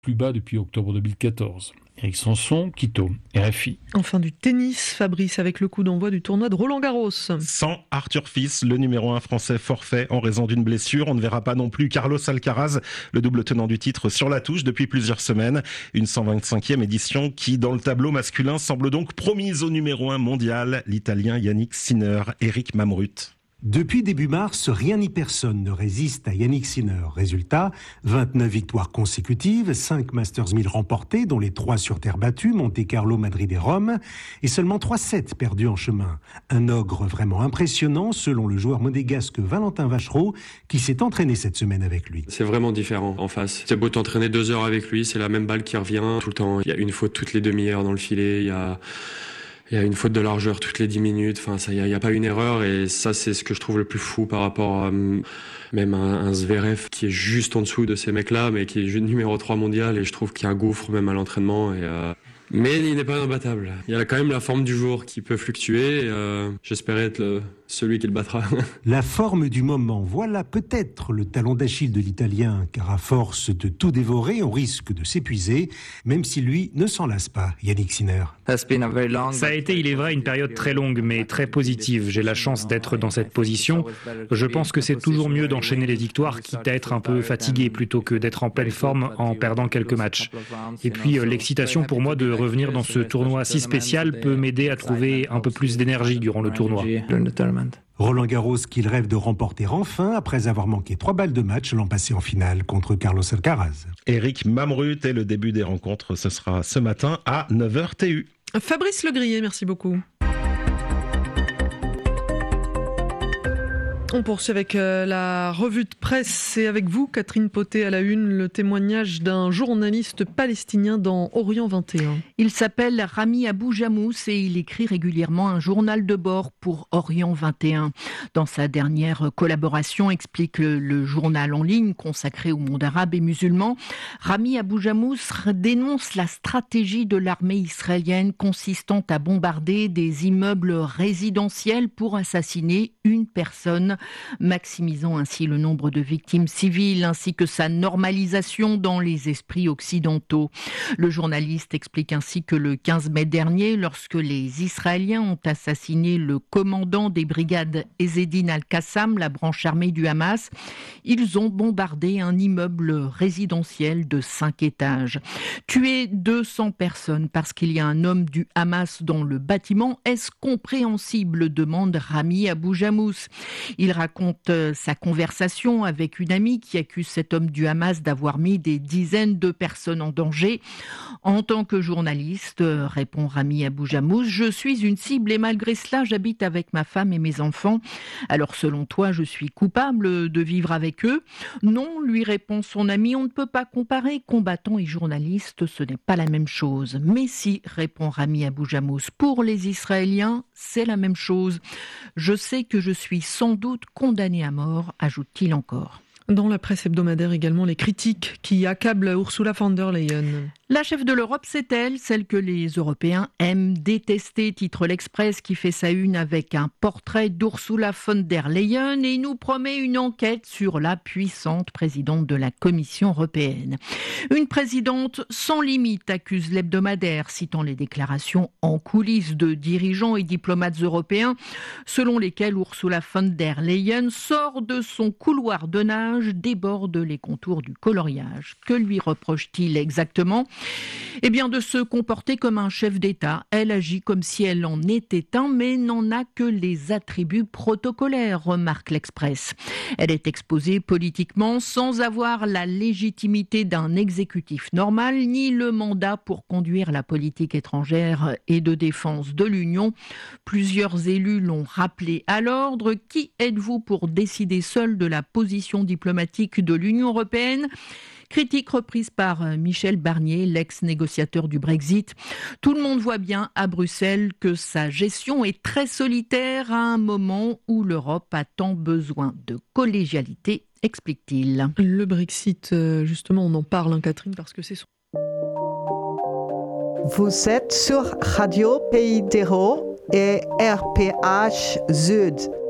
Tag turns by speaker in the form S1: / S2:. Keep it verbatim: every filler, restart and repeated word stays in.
S1: plus bas depuis octobre deux mille quatorze. Éric Sanson, Quito, R F I.
S2: Enfin du tennis, Fabrice, avec le coup d'envoi du tournoi de Roland-Garros.
S3: Sans Arthur Fils, le numéro un français forfait en raison d'une blessure. On ne verra pas non plus Carlos Alcaraz, le double tenant du titre, sur la touche depuis plusieurs semaines. Une cent vingt-cinquième édition qui, dans le tableau masculin, semble donc promise au numéro un mondial, l'Italien Yannick Sinner, Eric Mamrut.
S4: Depuis début mars, rien ni personne ne résiste à Yannick Sinner. Résultat, vingt-neuf victoires consécutives, cinq Masters mille remportés, dont les trois sur terre battue, Monte-Carlo, Madrid et Rome, et seulement trois sets perdus en chemin. Un ogre vraiment impressionnant, selon le joueur monégasque Valentin Vachereau, qui s'est entraîné cette semaine avec lui.
S5: C'est vraiment différent en face. C'est beau t'entraîner deux heures avec lui, c'est la même balle qui revient tout le temps. Il y a une faute toutes les demi-heures dans le filet, il y a... Il y a une faute de largeur toutes les dix minutes, enfin, ça, il n'y a, a pas une erreur et ça, c'est ce que je trouve le plus fou par rapport à même un, un Zverev qui est juste en dessous de ces mecs-là, mais qui est numéro trois mondial et je trouve qu'il y a un gouffre même à l'entraînement. Et, euh... Mais il n'est pas imbattable. Il y a quand même la forme du jour qui peut fluctuer. Et, euh, j'espérais être le, celui qui le battra.
S4: La forme du moment, voilà peut-être le talon d'Achille de l'Italien, car à force de tout dévorer, on risque de s'épuiser, même si lui ne s'en lasse pas, Yannick Sinner.
S6: Ça a été, il est vrai, une période très longue, mais très positive. J'ai la chance d'être dans cette position. Je pense que c'est toujours mieux d'enchaîner les victoires, quitte à être un peu fatigué, plutôt que d'être en pleine forme en perdant quelques matchs. Et puis, l'excitation pour moi de revenir dans ce tournoi si spécial peut m'aider à trouver un peu plus d'énergie durant le tournoi.
S4: Roland Garros qu'il rêve de remporter enfin après avoir manqué trois balles de match l'an passé en finale contre Carlos Alcaraz.
S3: Eric Mamrut et le début des rencontres, ce sera ce matin à neuf heures T U.
S2: Fabrice Legrier, merci beaucoup. On poursuit avec euh, la revue de presse et avec vous, Catherine Potet, à la une, le témoignage d'un journaliste palestinien dans Orient vingt et un.
S7: Il s'appelle Rami Abou Jamous et il écrit régulièrement un journal de bord pour Orient vingt et un. Dans sa dernière collaboration, explique le journal en ligne consacré au monde arabe et musulman, Rami Abou Jamous dénonce la stratégie de l'armée israélienne consistant à bombarder des immeubles résidentiels pour assassiner une personne, maximisant ainsi le nombre de victimes civiles ainsi que sa normalisation dans les esprits occidentaux. Le journaliste explique ainsi que le quinze mai dernier, lorsque les Israéliens ont assassiné le commandant des brigades Ezzedine Al-Qassam, la branche armée du Hamas, ils ont bombardé un immeuble résidentiel de cinq étages. Tuer deux cents personnes parce qu'il y a un homme du Hamas dans le bâtiment, est-ce compréhensible, demande Rami Abou Jamous. Il raconte sa conversation avec une amie qui accuse cet homme du Hamas d'avoir mis des dizaines de personnes en danger. En tant que journaliste, répond Rami Abou Jamous, je suis une cible et malgré cela, j'habite avec ma femme et mes enfants. Alors selon toi, je suis coupable de vivre avec eux? Non, lui répond son ami, on ne peut pas comparer combattants et journalistes, ce n'est pas la même chose. Mais si, répond Rami Abou Jamous, pour les Israéliens, c'est la même chose. Je sais que je suis sans doute condamné à mort, ajoute-t-il encore.
S2: Dans la presse hebdomadaire également, les critiques qui accablent Ursula von der Leyen.
S7: La chef de l'Europe, c'est elle, celle que les Européens aiment détester, titre l'Express qui fait sa une avec un portrait d'Ursula von der Leyen et nous promet une enquête sur la puissante présidente de la Commission européenne. Une présidente sans limite, accuse l'hebdomadaire, citant les déclarations en coulisses de dirigeants et diplomates européens, selon lesquelles Ursula von der Leyen sort de son couloir de nage, déborde les contours du coloriage. Que lui reproche-t-il exactement ? Eh bien, de se comporter comme un chef d'État. Elle agit comme si elle en était un, mais n'en a que les attributs protocolaires, remarque l'Express. Elle est exposée politiquement sans avoir la légitimité d'un exécutif normal, ni le mandat pour conduire la politique étrangère et de défense de l'Union. Plusieurs élus l'ont rappelé à l'ordre. Qui êtes-vous pour décider seul de la position diplomatique de l'Union européenne ? Critique reprise par Michel Barnier, l'ex-négociateur du Brexit. Tout le monde voit bien à Bruxelles que sa gestion est très solitaire à un moment où l'Europe a tant besoin de collégialité, explique-t-il.
S2: Le Brexit, justement, on en parle, hein, Catherine, parce que c'est son...
S8: Vous êtes sur Radio Pays d'Hérault et R P H Sud.